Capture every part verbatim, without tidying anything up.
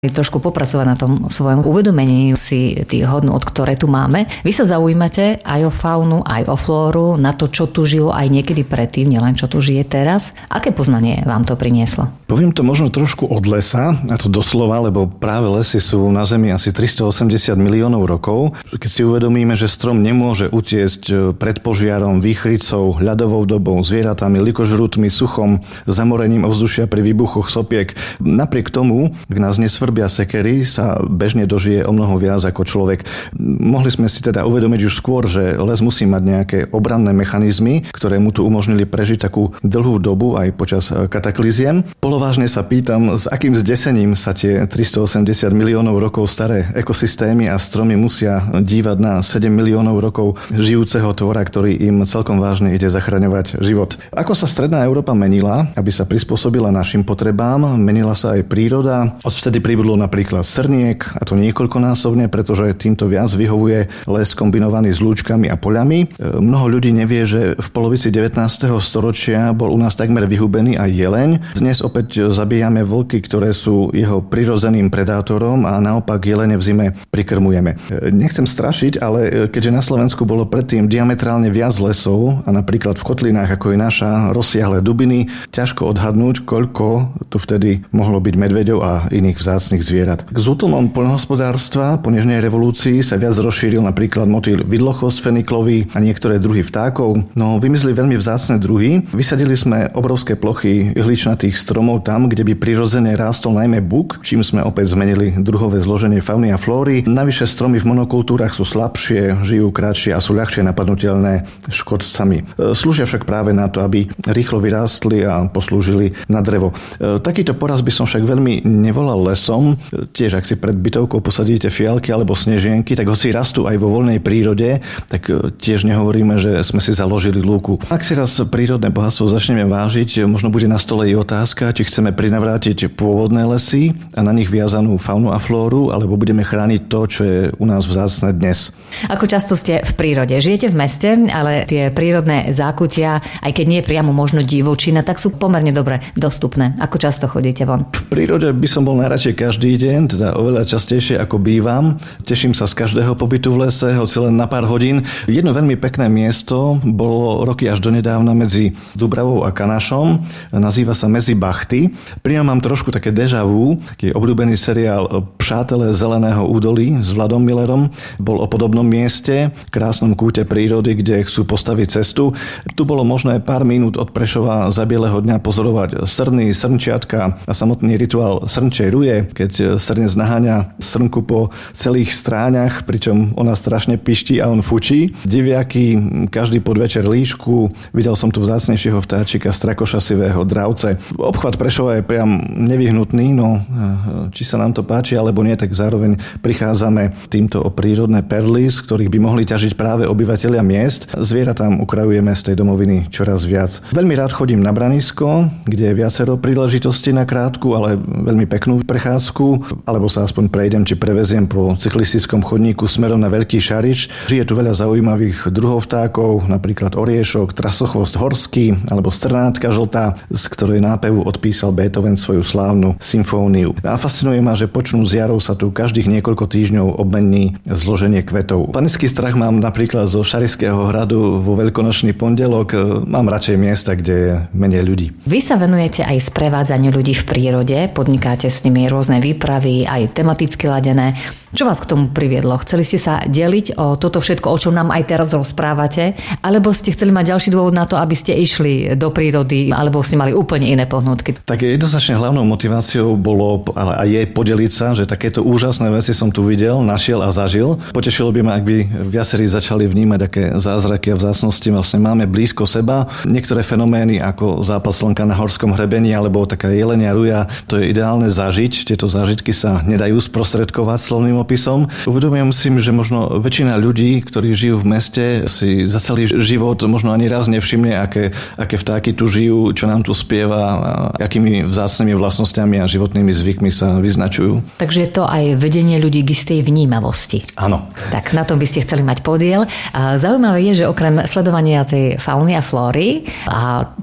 trošku popracovať na tom svojom uvedomení si tých hodnôt, ktoré tu máme. Vy sa zaujímate aj o faunu, aj o flóru, na to, čo tu žilo aj niekedy predtým, nielen čo tu žije teraz. Aké poznanie vám to prinieslo? Poviem to možno trošku od lesa, a to doslova, lebo práve lesy sú na Zemi asi tristoosemdesiat miliónov rokov. Keď si uvedomíme, že strom nemôže utiecť pred požiarom, výchrycou, ľadovou dobou, zvieratami, likožrútmi, suchom, zamorením ovzdušia pri výbuchoch sopiek, napriek tomu, ak nás nesvrbia sekery, sa bežne dožije o mnoho viac ako človek. Mohli sme si teda uvedomiť už skôr, že les musí mať nejaké obranné mechanizmy, ktoré mu tu umožnili prežiť takú dlhú dobu aj počas katakliziem. Polovážne sa pýtam, s akým zdesením sa tie tristoosemdesiat miliónov rokov staré ekosystémy a stromy musia dívať na sedem miliónov rokov žijúceho tvora, ktorý im celkom vážne ide zachraňovať život. Ako sa stredná Európa menila, aby sa prispôsobila našim potrebám, menila sa aj príroda. Odvtedy pribudlo napríklad srniek, a to niekoľkonásobne, pretože týmto viac vyhovuje les kombinovaný s lúčkami a poľami. Mnoho ľudí nevie, že v polovici devätnásteho storočia bol u nás takmer vyhubený aj jeleň. Dnes opäť zabíjame vlky, ktoré sú jeho prirodzeným predátorom, a naopak jelene v zime prikrmujeme. Nechcem strašiť, ale keďže na Slovensku bolo predtým diametrálne viac lesov a napríklad v kotlinách, ako je naša, rozsiahle dubiny, ťažko odhadnúť, koľko tu vtedy mohlo byť medveďov a iných vzácnych zvierat. S útlmom poľnohospodárstva po nežnej revolúcii sa viac rozšíril napríklad motýl vidlochvost feniklový a niektoré druhy vtákov, no vymizli veľmi vzácne druhy. Vysadili sme obrovské plochy ihličnatých stromov tam, kde by prirodzene rástol najmä buk, čím sme opäť zmenili druhové zloženie fauny a flóry. Navyše stromy v monokultúrach sú slabšie, žijú kratšie a sú ľahšie napadnutelné škodcami. Slúžia však práve na to, aby rýchlo vyrástli a poslúžili na drevo. Takýto porast by som však veľmi nevolal lesom. Tiež ak si pred bytovkou posadíte fialky alebo snežienky, tak hoci rastú aj vo voľnej prírode, tak tiež nehovoríme, že sme si založili lúku. Ak si raz prírodné bohatstvo začneme vážiť, možno bude na stole i otázka, či chceme prinavrátiť pôvodné lesy a na nich viazanú faunu a flóru, alebo budeme chrániť to, čo je u nás vzácne dnes. Ako často ste v prírode? Žijete v meste, ale tie prírodné zákutia, aj keď nie je priamo možno divočina, tak sú pomerne dobre dostupné. Ako často chodíte von? V prírode by som bol najradšej každý deň, teda oveľa častejšie ako bývam. Teším sa z každého pobytu v lese, hoci len na pár hodín. Jedno veľmi pekné miesto bolo roky až donedávna medzi Dubravou a Kanašom. Nazýva sa Medzi Bachty. Pri ňom mám trošku také déjà vu, taký obľúbený seriál Přátelé zeleného údolí s Vladom Millerom. Bol o podobnom mieste, krásnom kúte prírody, kde chcú postaviť cestu. Tu bolo možné pár minút od Prešova za bieleho dňa pozorovať srny, srnčiatka a samotný rituál srnčej ruje, keď srnec naháňa srnku po celých stráňach, pričom ona strašne piští a on fučí. Diviaky každý podvečer líšku. Videl som tu vzácnejšieho vtáčika strakoša sivého dravce. Obchvat Prešova je priam nevyhnutný, no či sa nám to páči alebo nie, tak zároveň prichádzame týmto o prírodné perly, z ktorých by mohli ťažiť práve obyvatelia miest. Zvieratám ukrajujeme z tej domoviny čoraz viac. Veľmi rád chodím na Branisko, kde je viacero príležitostí na krátku, ale veľmi peknú prechádzku, alebo sa aspoň prejdem či preveziem po cyklistickom chodníku smerom na Veľký Šarič. Žije tu veľa zaujímavých druhov vtákov, napríklad oriešok, trasochvost horský alebo strnátka žltá, z ktorej nápevu odpísal Beethoven svoju slávnu symfóniu. A fascinuje ma, že počnú z jarou sa tu každých niekoľko týždňov obmení zloženie kvetov. Panický strach mám napríklad zo Šarišského hradu vo veľkonočný pondelok. Mám radšej miesta, kde je menej ľudí. Vy sa venujete aj sprevádzaniu ľudí v prírode, podnikáte s nimi rôzne výpravy, aj tematicky ladené. Čo vás k tomu priviedlo? Chceli ste sa deliť o toto všetko, o čom nám aj teraz rozprávate? Alebo ste chceli mať ďalší dôvod na to, aby ste išli do prírody, alebo ste mali úplne iné pohnutky? Tak jednoznačne hlavnou motiváciou bolo, ale aj je podeliť sa, že takéto úžasné veci som tu videl, našiel a zažil. Potešilo by ma, ak by viacerí začali vnímať také zázraky a vzácnosti. Vlastne máme blízko seba. Niektoré fenomény ako zápal slnka na horskom hrebení alebo taká jelenia ruja, to je ideálne zažiť. Tieto zážitky sa nedajú sprostredkovať slovným opisom. Uvedomujem si, že možno väčšina ľudí, ktorí žijú v meste, si za celý život možno ani raz nevšimne, aké, aké vtáky tu žijú, čo nám tu spieva a akými vzácnymi vlastnosťami a životnými zvykmi sa vyznačujú. Takže je to aj vedenie ľudí k istej vnímavosti. Áno. Tak na tom by ste chceli mať podiel. A zaujímavé je, že okrem sledovania tej fauny a flóry a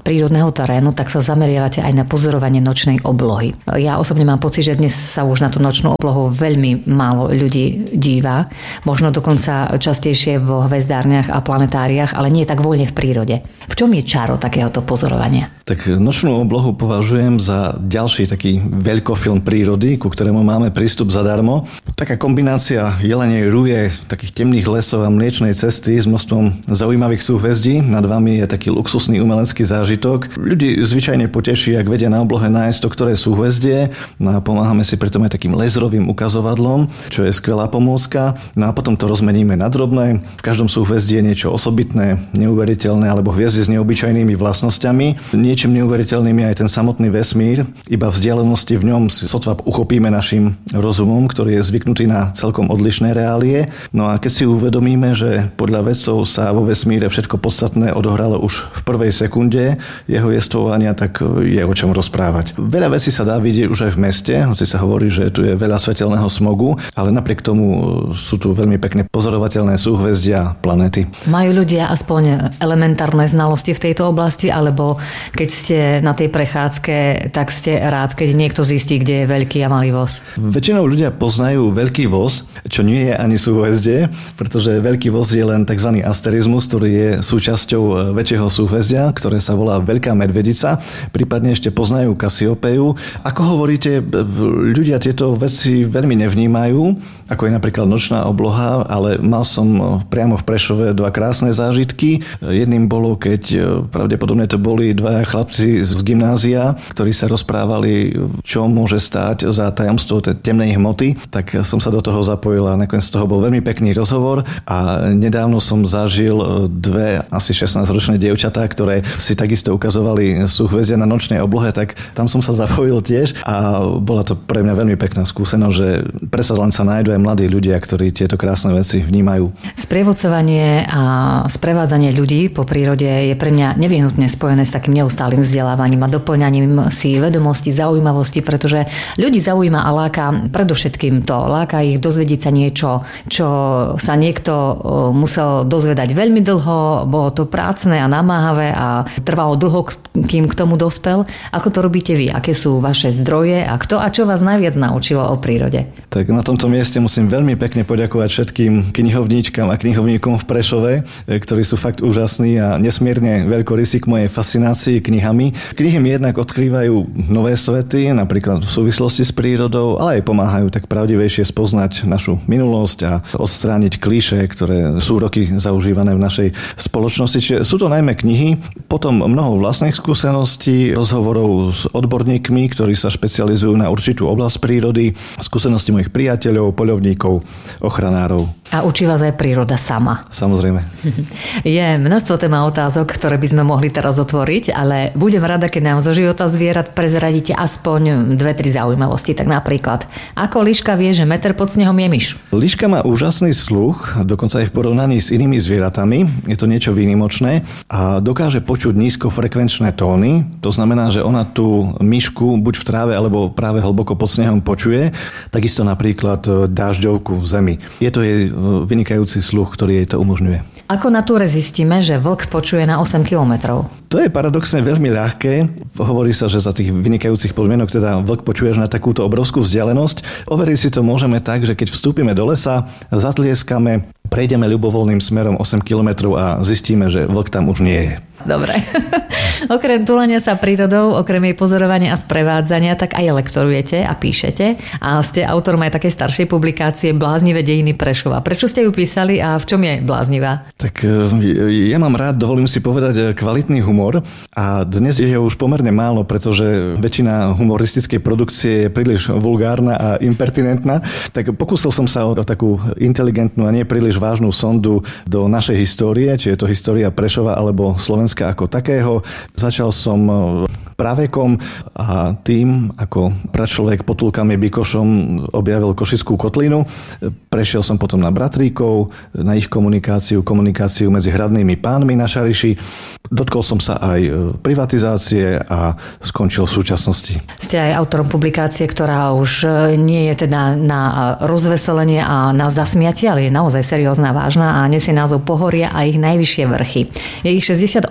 prírodného terénu, tak sa zameriavate aj na pozorovanie nočnej oblohy. Ja osobne mám pocit, že dnes sa už na tú nočnú oblohu veľmi málo ľudí díva, možno dokonca častejšie vo hvezdárniach a planetáriách, ale nie tak voľne v prírode. V čom je čaro takéhoto pozorovania? Tak nočnú oblohu považujem za ďalší taký veľkofilm prírody, ku ktorému máme prístup zadarmo. Taká kombinácia jelenej ruje, takých temných lesov a mliečnej cesty s množstvom zaujímavých súhvezdí. Nad vami je taký luxusný umelecký zážitok. Ľudí zvyčajne poteší, ak vedia na oblohe nájsť to, ktoré súhvezdie. No a pomáhame si pritom aj takým laserovým ukazovadlom, čo je skvelá pomôcka. No a potom to rozmeníme na drobné. V každom súhvezdí je niečo osobitné, neuveriteľné alebo hviezdy s neobyčajnými vlastnosťami. Niečím neuveriteľným je aj ten samotný vesmír. Iba vzdialenosti v ňom sotva uchopíme našim rozumom, ktorý je zvyknutý na celkom odlišné reálie. No a keď si uvedomíme, že podľa vedcov sa vo vesmíre všetko podstatné odohralo už v prvej sekunde jeho jestvovania, tak je o čom rozprávať. Veľa vecí sa dá vidieť už aj v meste, hoci sa hovorí, že tu je veľa svetelného smogu, ale napriek tomu sú tu veľmi pekne pozorovateľné súhvezdia, planéty. Majú ľudia aspoň elementárne znalosti v tejto oblasti, alebo keď ste na tej prechádzke, tak ste rád, keď niekto zistí, kde je veľký a malý voz? Väčšinou ľudia poznajú veľký voz, čo nie je ani súhvezdie, pretože veľký voz je len tzv. Asterizmus, ktorý je súčasťou väčšieho súhvezdia, ktoré sa volá Veľká medvedica. Prípadne ešte poznajú Kasiopeiu. Ako hovoríte, ľudia tieto veci veľmi nevnímajú, ako je napríklad nočná obloha, ale mal som priamo v Prešove dva krásne zážitky. Jedným bolo, keď pravdepodobne to boli dvaja chlapci z gymnázia, ktorí sa rozprávali, čo môže stáť za tajomstvo tej temnej hmoty, tak som sa do toho zapojil a nakoniec z toho bol veľmi pekný rozhovor a nedávno som zažil dve asi šestnásťročné dievčatá, ktoré si takisto ukazovali súhvezdia na nočnej oblohe, tak tam som sa zapojil tiež a bola to pre mňa veľmi pekná skúsenosť, že predsa len sa nájdú aj mladí ľudia, ktorí tieto krásne veci vnímajú. Sprievodcovanie a sprevádzanie ľudí po prírode je pre mňa nevyhnutne spojené s takým neustálym vzdelávaním a doplňaním si vedomostí, zaujímavosti, pretože ľudí zaujíma a láka predovšetkým to. Láka ich dozvedieť sa niečo, čo sa niekto musel dozvedať veľmi dlho, bolo to prácne a namáhavé a trvalo dlho, kým k tomu dospel. Ako to robíte vy? Aké sú vaše zdroje a kto a čo vás najviac naučilo o prírode? Tak na tomto mieste musím veľmi pekne poďakovať všetkým knihovníčkam a knihovníkom v Prešove, ktorí sú fakt úžasní a nesmierne veľkorysí k mojej fascinácii knihami. Knihy mi jednak odkrývajú nové svety, napríklad v súvislosti s prírodou, ale aj pomáhajú tak pravdivejšie spoznať našu minulosť a odstrániť klíše, ktoré sú roky zaužívané v našej spoločnosti. Čiže sú to najmä knihy, potom mnoho vlastných skúseností, rozhovorov s odborníkmi, ktorí sa špecializujú na určitú oblasť prírody, skúsenosti mojich priateľov, poľovníkov, ochranárov. A učí vás aj príroda sama. Samozrejme. Je množstvo tém a otázok, ktoré by sme mohli teraz otvoriť, ale budem rada, keď nám zo života zvierat prezradíte aspoň dve, tri zaujímavosti. Tak napríklad, ako liška vie, že meter pod snehom je myš? Liška má úžasný sluch, dokonca aj v porovnaní s inými zvieratami. Je to niečo výnimočné a dokáže počuť nízkofrekvenčné tóny. To znamená, že ona tú myšku buď v tráve alebo práve hlboko pod snehom počuje. Takisto napríklad dážďovku v zemi. Je to jej vynikajúci sluch, ktorý jej to umožňuje. Ako na túre zistíme, že vlk počuje na osem kilometrov? To je paradoxne veľmi ľahké. Hovorí sa, že za tých vynikajúcich podmienok teda vlk počuje na takúto obrovskú vzdialenosť. Overiť si to môžeme tak, že keď vstúpime do lesa, zatlieskame, prejdeme ľubovoľným smerom osem kilometrov a zistíme, že vlk tam už nie je. Dobre. Okrem túlania sa prírodou, okrem jej pozorovania a sprevádzania, tak aj lektorujete a píšete. A ste autorom aj takej staršej publikácie Bláznivé dejiny Prešova. Prečo ste ju písali a v čom je bláznivá? Tak ja mám rád, dovolím si povedať, kvalitný humor. A dnes je ho už pomerne málo, pretože väčšina humoristickej produkcie je príliš vulgárna a impertinentná. Tak pokúsil som sa o takú inteligentnú a nie príliš vážnu sondu do našej histórie, či je to história Prešova alebo Slovenska ako takého. Začal som pravekom a tým, ako pračlovek potulkami Bikošom objavil Košickú kotlinu. Prešiel som potom na Bratríkov, na ich komunikáciu, komunikáciu medzi hradnými pánmi na Šariši. Dotkol som sa aj privatizácie a skončil v súčasnosti. Ste aj autorom publikácie, ktorá už nie je teda na rozveselenie a na zasmiatie, ale je naozaj seriózna, vážna a nesie názov Pohoria a ich najvyššie vrchy. Je ich šesťdesiatosem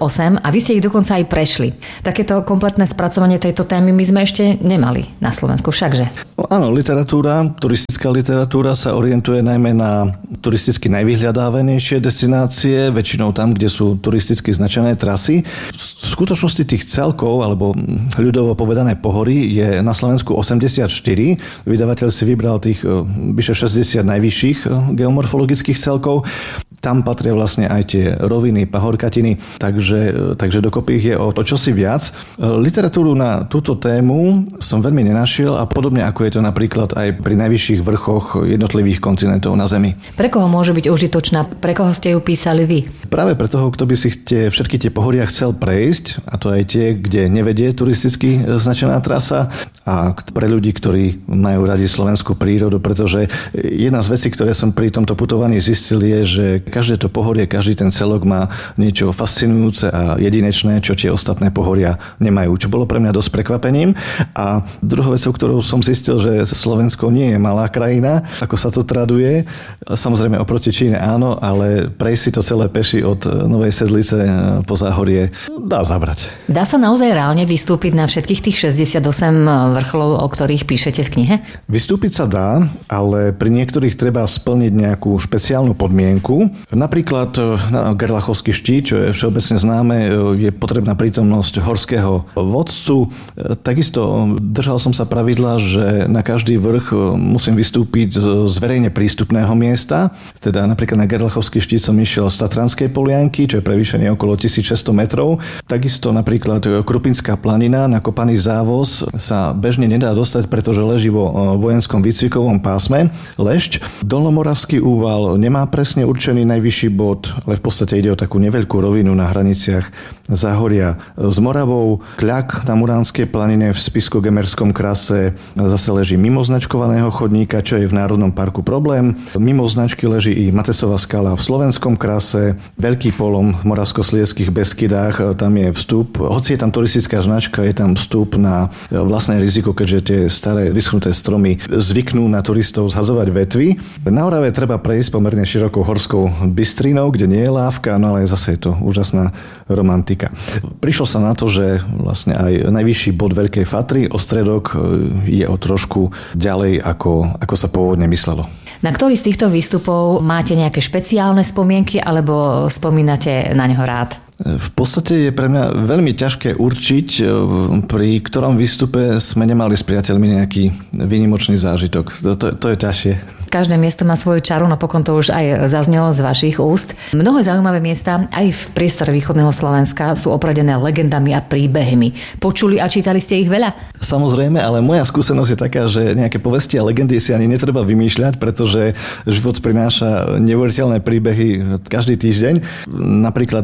osem a vy ste ich dokonca aj prešli. Takéto kompletné spracovanie tejto témy my sme ešte nemali na Slovensku, všakže? Áno, literatúra, turistická literatúra sa orientuje najmä na turisticky najvyhľadávanejšie destinácie, väčšinou tam, kde sú turisticky značené trasy. V skutočnosti tých celkov, alebo ľudovo povedané pohorí, je na Slovensku osemdesiatštyri. Vydavateľ si vybral tých vyše šesťdesiat najvyšších geomorfologických celkov. Tam patria vlastne aj tie roviny, pahorkatiny, takže, takže dokopy ich je o to čosi viac. Literatúru na túto tému som veľmi nenašiel a podobne ako je to napríklad aj pri najvyšších vrchoch jednotlivých kontinentov na Zemi. Pre koho môže byť užitočná? Pre koho ste ju písali vy? Práve pre toho, kto by si tie, všetky tie pohoria chcel prejsť, a to aj tie, kde nevedie turisticky značená trasa, a pre ľudí, ktorí majú radi slovenskú prírodu, pretože jedna z vecí, ktoré som pri tomto putovaní zistil, je, že každé to pohorie, každý ten celok má niečo fascinujúce a jedinečné, čo tie ostatné pohoria nemajú, čo bolo pre mňa dosť prekvapením. A druhou vecou, ktorou som zistil, že Slovensko nie je malá krajina, ako sa to traduje. Samozrejme oproti Číne áno, ale prejsť si to celé peši od Novej Sedlice po Záhorie dá zabrať. Dá sa naozaj reálne vystúpiť na všetkých tých šesťdesiatosem vrcholov, o ktorých píšete v knihe? Vystúpiť sa dá, ale pri niektorých treba splniť nejakú špeciálnu podmienku. Napríklad na Gerlachovský štít, čo je všeobecne známe, je potrebná prítomnosť horského vodcu. Takisto držal som sa pravidla, že na každý vrch musím vystúpiť z verejne prístupného miesta. Teda napríklad na Gerlachovský štít som išiel z Tatranskej polianky, čo je prevýšenie okolo tisícšesťsto metrov. Takisto napríklad Krupinská planina na kopaný závoz sa bežne nedá dostať, pretože leží vo vojenskom výcvikovom pásme Lešť. Dolnomoravský úval nemá presne určený najvyšší bod, ale v podstate ide o takú neveľkú rovinu na hraniciach Záhoria s Moravou. Kľak na Muránskej planine v Spišsko-Gemerskom krase zase leží mimo značkovaného chodníka, čo je v Národnom parku problém. Mimo značky leží i Matesová skala v Slovenskom krase, Veľký polom v Moravsko-Sliezských Beskydách, tam je vstup. Hoci je tam turistická značka, je tam vstup na vlastné riziko, keďže tie staré vyschnuté stromy zvyknú na turistov zhadzovať vetvy. Na Orave treba prejsť pomerne širokou horskou bystrinou, kde nie je lávka, no ale zase je to úžasná romantika. Prišlo sa na to, že vlastne aj najvyšší bod Veľkej Fatry, Ostredok, je o trošku ďalej, ako, ako sa pôvodne myslelo. Na ktorý z týchto výstupov máte nejaké špeciálne spomienky alebo spomínate na neho rád? V podstate je pre mňa veľmi ťažké určiť, pri ktorom výstupe sme nemali s priateľmi nejaký výnimočný zážitok. To, to, to je ťažšie. Každé miesto má svoju čaru, napokon to už aj zaznelo z vašich úst. Mnohé zaujímavé miesta aj v priestore východného Slovenska sú opradené legendami a príbehmi. Počuli a čítali ste ich veľa? Samozrejme, ale moja skúsenosť je taká, že nejaké povesti a legendy si ani netreba vymýšľať, pretože život prináša neuveriteľné príbehy každý týždeň. Napríklad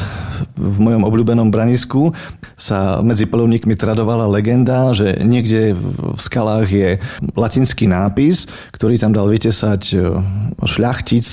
v mojom obľúbenom Branisku sa medzi poľovníkmi tradovala legenda, že niekde v skalách je latinský nápis, ktorý tam dal vytesať šľachtic,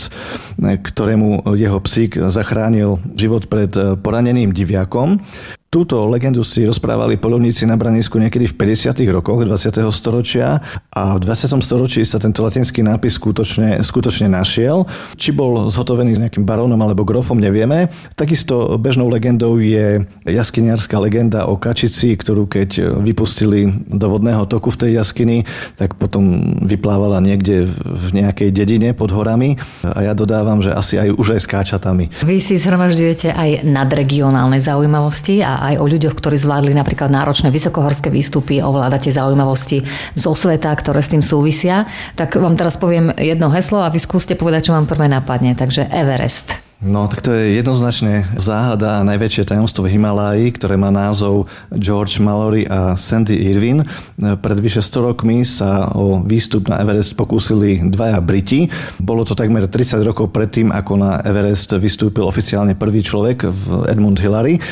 ktorému jeho psík zachránil život pred poraneným diviakom. Túto legendu si rozprávali poľovníci na Branisku niekedy v päťdesiatych rokoch dvadsiateho storočia a v dvadsiatom storočí sa tento latinský nápis skutočne, skutočne našiel. Či bol zhotovený s nejakým barónom alebo grofom, nevieme. Takisto bežnou legendou je jaskyniarská legenda o kačici, ktorú keď vypustili do vodného toku v tej jaskyni, tak potom vyplávala niekde v nejakej dedine pod horami. A ja dodávam, že asi aj už aj s káčatami. Vy si zhromažďujete aj nadregionálne zaujímavosti a aj o ľuďoch, ktorí zvládli napríklad náročné vysokohorské výstupy, ovládate zaujímavosti zo sveta, ktoré s tým súvisia. Tak vám teraz poviem jedno heslo a vy skúste povedať, čo vám prvé napadne. Takže Everest. No, tak to je jednoznačne záhada a najväčšie tajomstvo v Himaláji, ktoré má názov George Mallory a Sandy Irwin. Pred vyše sto rokmi sa o výstup na Everest pokúsili dvaja Briti. Bolo to takmer tridsať rokov predtým, ako na Everest vystúpil oficiálne prvý človek, Edmund Hillary.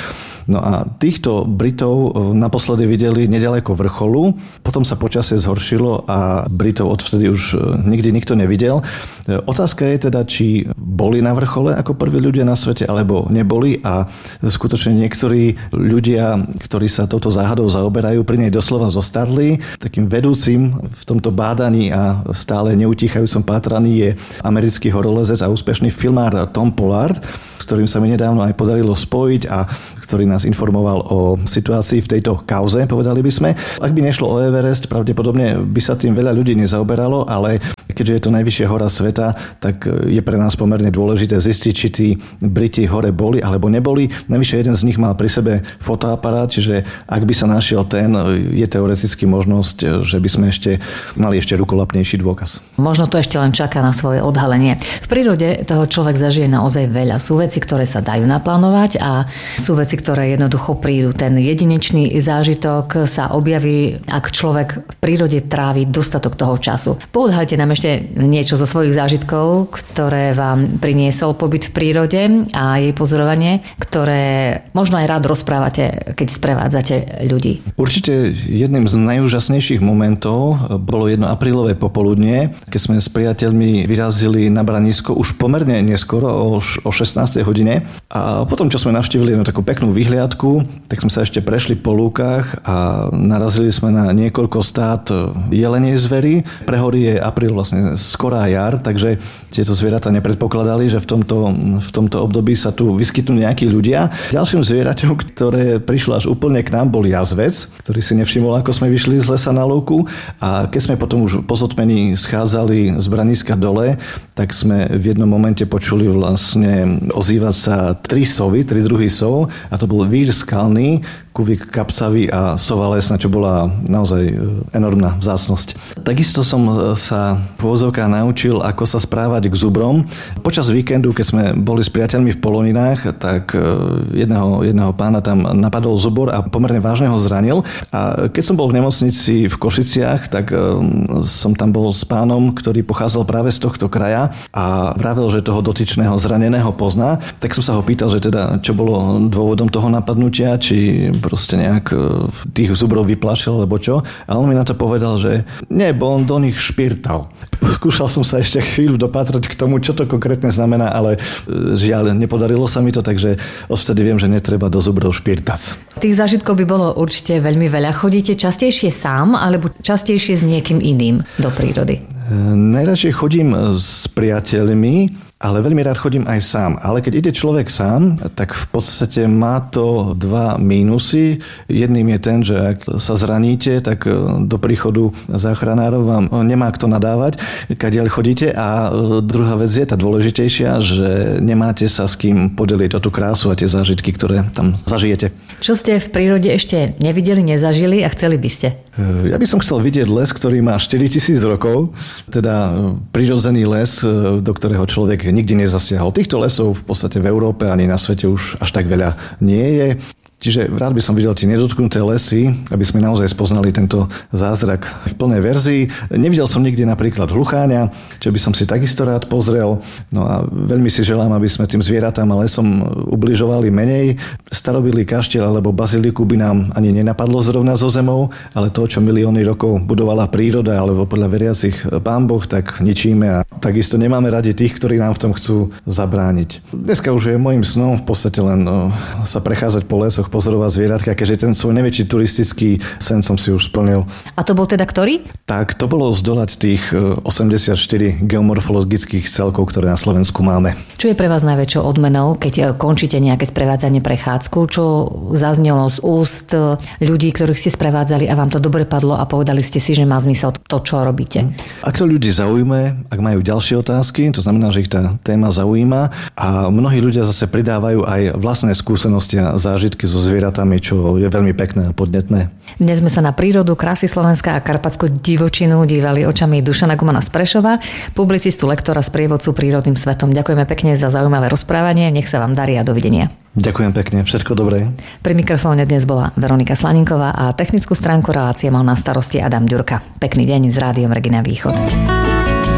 No a týchto Britov naposledy videli nedaleko vrcholu, potom sa počasie zhoršilo a Britov odvtedy už nikdy nikto nevidel. Otázka je teda, či boli na vrchole ako prví ľudia na svete, alebo neboli a skutočne niektorí ľudia, ktorí sa touto záhadou zaoberajú, pri nej doslova zostarli. Takým vedúcim v tomto bádaní a stále neutíchajúcom pátraní je americký horolezec a úspešný filmár Tom Pollard, s ktorým sa mi nedávno aj podarilo spojiť a ktorý nás informoval o situácii v tejto kauze, povedali by sme. Ak by nešlo o Everest, pravdepodobne by sa tým veľa ľudí nezaoberalo, ale keďže je to najvyššia hora sveta, tak je pre nás pomerne dôležité zistiť, či tí Briti hore boli alebo neboli. Navyše jeden z nich mal pri sebe fotoaparát, čiže ak by sa našiel ten, je teoreticky možnosť, že by sme ešte mali ešte rukolapnejší dôkaz. Možno to ešte len čaká na svoje odhalenie. V prírode toho človek zažije naozaj veľa. Sú veci, ktoré sa dajú naplánovať a sú veci, ktoré jednoducho prídu. Ten jedinečný zážitok sa objaví, ak človek v prírode trávi dostatok toho času. Poodhalte nám ešte niečo zo svojich zážitkov, ktoré vám priniesol pobyt v prírode a jej pozorovanie, ktoré možno aj rád rozprávate, keď sprevádzate ľudí. Určite jedným z najúžasnejších momentov bolo jedno aprílové popoludnie, keď sme s priateľmi vyrazili na Branisko už pomerne neskoro o šestnástej hodine a potom, čo sme navštívili jednu takú peknú vyhliadku, tak sme sa ešte prešli po lúkach a narazili sme na niekoľko stát jelenej zvery. Pre hory je apríl vlastne skorá jar, takže tieto zvieratá nepredpokladali, že v tomto, v tomto období sa tu vyskytnú nejakí ľudia. Ďalším zvieraťom, ktoré prišlo až úplne k nám, bol jazvec, ktorý si nevšimol, ako sme vyšli z lesa na lúku a keď sme potom už po zotmení schádzali z Braniska dole, tak sme v jednom momente počuli vlastne ozývať sa tri sovy, tri druhy sov a to bol vír skalný, kuvik kapcavý a sova lesná, čo bola naozaj enormná vzácnosť. Takisto som sa v úvodzovkách naučil, ako sa správať k zubrom. Počas víkendu, keď sme boli s priateľmi v Poloninách, tak jedného, jedného pána tam napadol zubor a pomerne vážne ho zranil. A keď som bol v nemocnici v Košiciach, tak som tam bol s pánom, ktorý pochádzal práve z tohto kraja a vravel, že toho dotyčného zraneného pozná. Tak som sa ho pýtal, že teda čo bolo dôvodom toho napadnutia, či proste nejak tých zubrov vyplašil, alebo čo. A on mi na to povedal, že nie, bo on do nich špirtal. Skúšal som sa ešte chvíľu dopatrať k tomu, čo to konkrétne znamená, ale žiaľ, nepodarilo sa mi to, takže odvtedy viem, že netreba do zubrov špirtať. Tých zážitkov by bolo určite veľmi veľa. Chodíte častejšie sám, alebo častejšie s niekým iným do prírody? Najradšej chodím s priateľmi, ale veľmi rád chodím aj sám. Ale keď ide človek sám, tak v podstate má to dva mínusy. Jedným je ten, že ak sa zraníte, tak do príchodu záchranárov vám nemá kto nadávať, kadiaľ chodíte. A druhá vec je tá dôležitejšia, že nemáte sa s kým podeliť o tú krásu a tie zážitky, ktoré tam zažijete. Čo ste v prírode ešte nevideli, nezažili a chceli by ste? Ja by som chcel vidieť les, ktorý má štyritisíc rokov, teda prirodzený les, do ktorého človek nikdy nezasiahol. Týchto lesov v podstate v Európe ani na svete už až tak veľa nie je. Čiže rád by som videl tie nedotknuté lesy, aby sme naozaj spoznali tento zázrak v plnej verzii. Nevidel som nikdy napríklad hlucháňa, čo by som si takisto rád pozrel. No a veľmi si želám, aby sme tým zvieratám a lesom ubližovali menej. Starobilý kaštiel alebo baziliku by nám ani nenapadlo zrovna zo zemou, ale to, čo milióny rokov budovala príroda alebo podľa veriacich Pán Boh, tak ničíme a takisto nemáme radi tých, ktorí nám v tom chcú zabrániť. Dneska už je môjim snom v podstate len no, sa prechádzať po lesoch, pozorovať zvieratka, keďže ten svoj najväčší turistický sen som si už splnil. A to bol teda ktorý? Tak, to bolo zdolať tých osemdesiatštyri geomorfologických celkov, ktoré na Slovensku máme. Čo je pre vás najväčšou odmenou, keď končíte nejaké sprevádzanie prechádzku? Čo zaznelo z úst ľudí, ktorých ste sprevádzali a vám to dobre padlo a povedali ste si, že má zmysel to, čo robíte? Ak to ľudí zaujme, ak majú ďalšie otázky, to znamená, že ich tá téma zaujíma a mnohí ľudia zase pridávajú aj vlastné skúsenosti a zážitky so zvieratami, čo je veľmi pekné a podnetné. Dnes sme sa na prírodu, krásy Slovenska a karpatskú divočinu dívali očami Dušana Gumana z Prešova, publicistu, lektora, sprievodcu prírodným svetom. Ďakujeme pekne za zaujímavé rozprávanie, nech sa vám darí a dovidenia. Ďakujem pekne, všetko dobré. Pri mikrofóne dnes bola Veronika Slaninková a technickú stránku relácie mal na starosti Adam Ďurka. Pekný deň s Rádiom Regina Východ.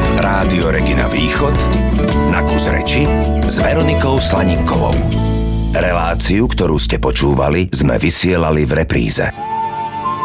Rádio Regina Východ na kus reči s Veronikou Slaninkovou. Reláciu, ktorú ste počúvali, sme vysielali v repríze.